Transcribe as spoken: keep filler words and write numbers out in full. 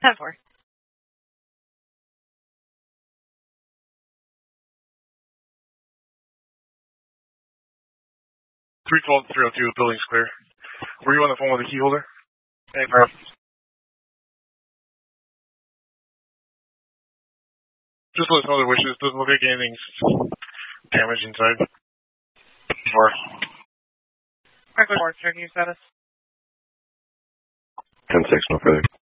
ten four. three twelve, three oh two, building's clear. Were you on the phone with the key holder? Hey, bro. Just let us know their wishes. Doesn't look like anything's damaged inside. Four. Franklin four, checking your status. ten six, no further.